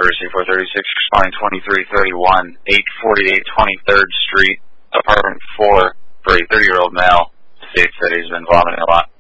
University 436, responding 2331, 848 23rd Street, apartment 4, for a 30-year-old male. States that he's been vomiting a lot.